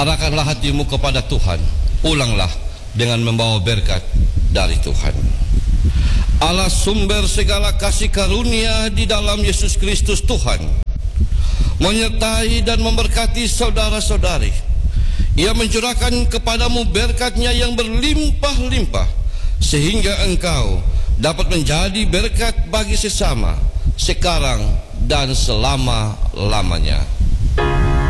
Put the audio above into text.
Arahkanlah hatimu kepada Tuhan. Ulanglah dengan membawa berkat dari Tuhan. Allah sumber segala kasih karunia di dalam Yesus Kristus Tuhan menyertai dan memberkati saudara-saudari. Ia mencurahkan kepadamu berkat-Nya yang berlimpah-limpah, sehingga engkau dapat menjadi berkat bagi sesama sekarang dan selama-lamanya.